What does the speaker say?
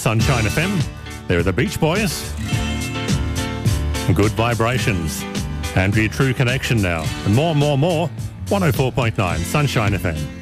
Sunshine FM. There are the Beach Boys. Good Vibrations. And for your True Connection now. And more. 104.9 Sunshine FM.